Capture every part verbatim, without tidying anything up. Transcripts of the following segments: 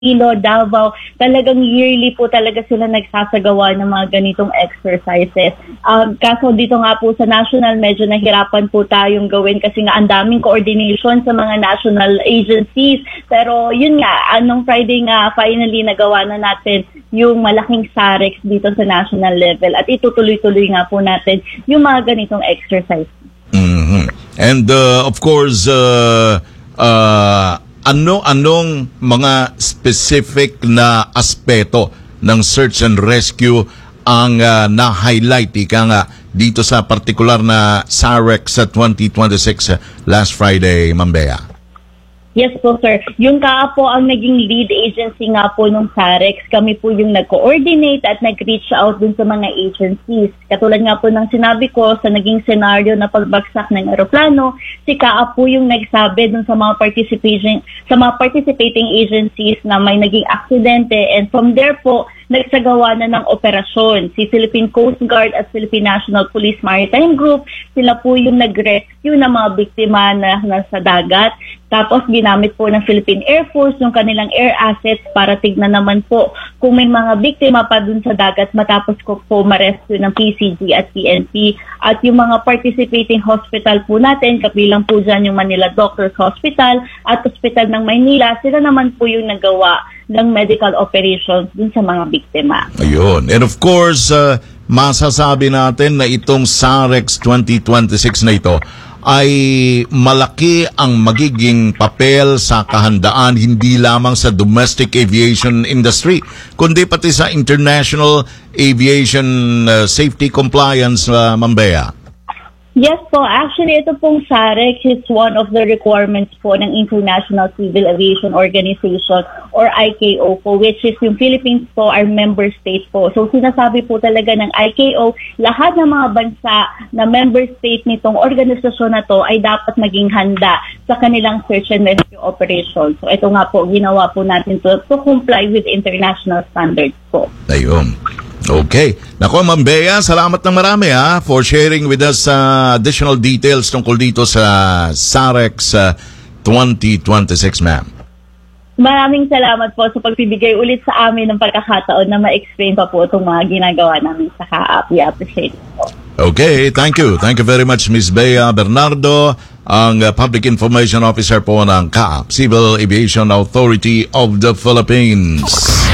Ilo, Davao, talagang yearly po talaga sila nagsasagawa ng mga ganitong exercises. Um, kaso dito nga po sa national, medyo nahirapan po tayong gawin kasi nga ang daming coordination sa mga national agencies. Pero yun nga, anong Friday nga, finally nagawa na natin yung malaking SAREX dito sa national level at itutuloy-tuloy nga po natin yung mga ganitong exercise. Mm-hmm. And uh, of course, uh, uh, ano-anong mga specific na aspeto ng search and rescue ang uh, na-highlight ika nga dito sa particular na SAREX sa twenty twenty-six uh, last Friday, Ma'am Bea? Yes po, sir. Yung K A A po ang naging lead agency nga po ng SAREX. Kami po yung nag-coordinate at nag-reach out dun sa mga agencies. Katulad nga po ng sinabi ko sa naging scenario na pagbagsak ng aeroplano, si K A A po yung nagsabi dun sa mga participating sa mga participating agencies na may naging aksidente, and from there po nagsagawa na ng operasyon. Si Philippine Coast Guard at Philippine National Police Maritime Group, sila po yung nag-rescue ng mga biktima na nasa dagat. Tapos ginamit po ng Philippine Air Force yung kanilang air assets para tignan naman po kung may mga biktima pa dun sa dagat matapos ko po ma-rescue ng P C G at P N P. At yung mga participating hospital po natin, kabilang po dyan yung Manila Doctors Hospital at Hospital ng Maynila, sila naman po yung nagawa ng medical operations dun sa mga biktima. Ayun. And of course, uh, masasabi natin na itong SAREX twenty twenty-six na ito ay malaki ang magiging papel sa kahandaan hindi lamang sa domestic aviation industry, kundi pati sa international aviation uh, safety compliance, uh, Ma'am Bea. Yes po, actually ito pong SAREX is one of the requirements po ng International Civil Aviation Organization or I C A O po, which is yung Philippines po, our member state po. So sinasabi po talaga ng I C A O, lahat ng mga bansa na member state nitong organisasyon na to ay dapat maging handa sa kanilang search and rescue operations. So ito nga po, ginawa po natin to, to comply with international standards po. Ayun. Okay. Nako, Ma'am Bea, salamat ng marami ha for sharing with us uh, additional details tungkol dito sa SAREX uh, twenty twenty-six, ma'am. Maraming salamat po sa pagbibigay ulit sa amin ng pagkakataon na ma-explain pa po itong mga ginagawa namin sa K A A P. We appreciate it po. Okay, thank you. Thank you very much, Miz Bea Bernardo, ang uh, Public Information Officer po ng K A A P, Civil Aviation Authority of the Philippines.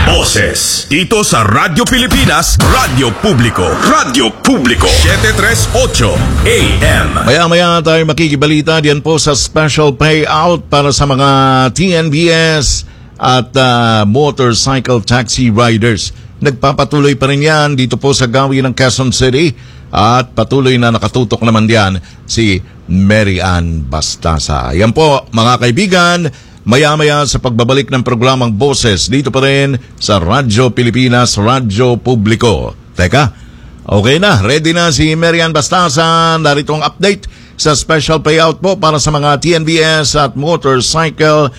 Boses dito sa Radyo Pilipinas, Radyo Publiko, Radyo Publiko, seven thirty-eight A M. Maya-maya tayo makikibalita diyan po sa special payout para sa mga T N B S at uh, motorcycle taxi riders. Nagpapatuloy pa rin yan dito po sa gawin ng Quezon City at patuloy na nakatutok naman diyan si Mary Ann Bastasa. Yan po mga kaibigan, maya-maya sa pagbabalik ng programang Boses dito pa rin sa Radyo Pilipinas, Radyo Publiko. Teka, okay na, ready na si Mary Ann Bastasa. Narito ang update sa special payout po para sa mga T N B S at motorcycle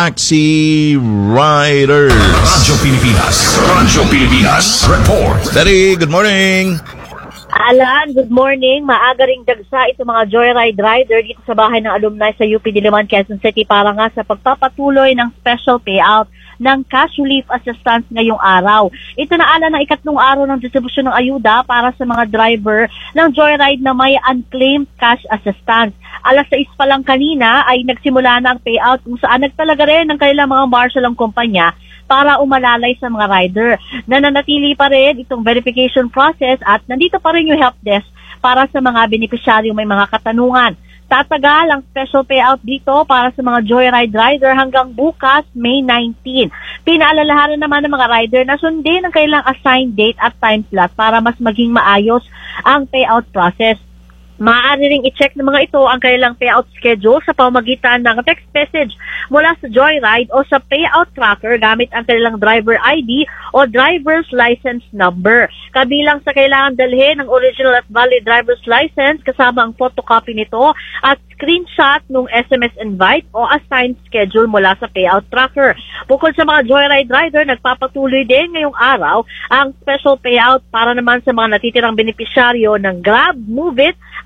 taxi riders. Radyo Pilipinas, Radyo Pilipinas, report. Daddy, good morning. Alan, good morning. Maaga ring dagsa ito mga joyride rider dito sa bahay ng alumni sa U P Diliman, Quezon City para nga sa pagpapatuloy ng special payout ng cash relief assistance ngayong araw. Ito na ala ng ikatlong araw ng distribusyon ng ayuda para sa mga driver ng joyride na may unclaimed cash assistance. alas sais pa lang kanina ay nagsimula na ang payout kung saan nagtalaga rin ng kanilang mga marshal ang kumpanya para umalalay sa mga rider. Nananatili pa rin itong verification process at nandito pa rin yung help desk para sa mga benepisyaryo may mga katanungan. Tatagal ang special payout dito para sa mga joyride rider hanggang bukas, May nineteenth. Pinaalalahanan naman ng mga rider na sundin ang kailang assigned date at time slot para mas maging maayos ang payout process. Maaari ring i-check ng mga ito ang kanilang payout schedule sa pamamagitan ng text message mula sa Joyride o sa payout tracker gamit ang kanilang driver I D o driver's license number. Kabilang sa kailangan dalhin ng original at valid driver's license kasama ang photocopy nito at screenshot ng S M S invite o assigned schedule mula sa payout tracker. Bukod sa mga Joyride rider, nagpapatuloy din ngayong araw ang special payout para naman sa mga natitirang benepisyaryo ng Grab, Move It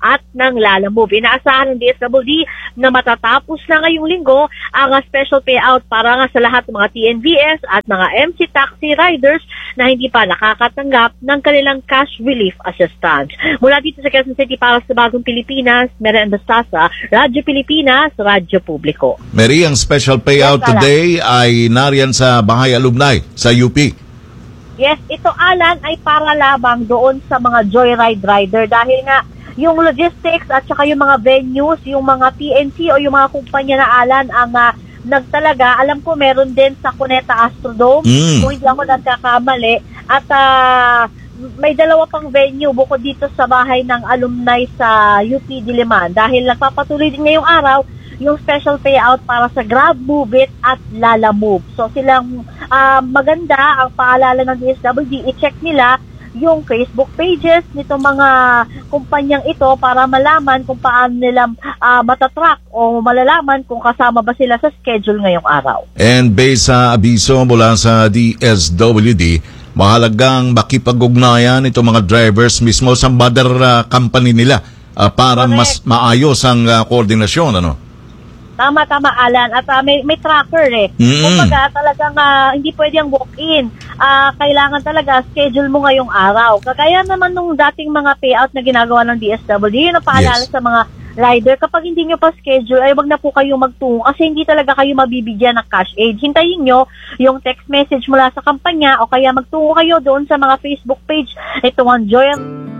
at ng Lalamove. Inaasahan ng D S W D na matatapos na ngayong linggo ang special payout para nga sa lahat ng mga T N V S at mga M C taxi riders na hindi pa nakakatanggap ng kanilang cash relief assistance. Mula dito sa Quezon City para sa Bagong Pilipinas, Mary Bastasa, Radyo Pilipinas, Radyo Publiko. Mary, ang special payout yes, today ay nariyan sa Bahay Alumni sa U P. Yes, ito Alan ay para lamang doon sa mga joyride rider dahil nga yung logistics at saka yung mga venues, yung mga P N C o yung mga kumpanya na Alan ang uh, nagtalaga. Alam ko meron din sa Cuneta Astrodome, mm. kung hindi ako nagkakamali. At uh, may dalawa pang venue bukod dito sa bahay ng alumni sa U P Diliman dahil nagpapatuloy din ngayong araw yung special payout para sa Grab, Move It at Lalamove. So silang uh, maganda ang paalala ng D S W D, i-check nila yung Facebook pages nito mga kumpanyang ito para malaman kung paano nila uh, matatrack o malalaman kung kasama ba sila sa schedule ngayong araw. And based sa abiso mula sa D S W D, mahalagang makipag-ugnayan itong mga drivers mismo sa mother uh, company nila uh, para Correct. Mas maayos ang uh, koordinasyon, ano? Tama, tama, Alan. At uh, may, may tracker eh. Mm-hmm. Kumbaga, talagang uh, hindi pwede ang walk-in. Uh, kailangan talaga schedule mo ngayong araw. Kagaya naman nung dating mga payout na ginagawa ng D S W D, yun ang paalala yes. sa mga rider. Kapag hindi nyo pa schedule, ay wag na po kayo magtungo kasi hindi talaga kayo mabibigyan ng cash aid. Hintayin nyo yung text message mula sa kampanya o kaya magtungo kayo doon sa mga Facebook page. Ito ang Joy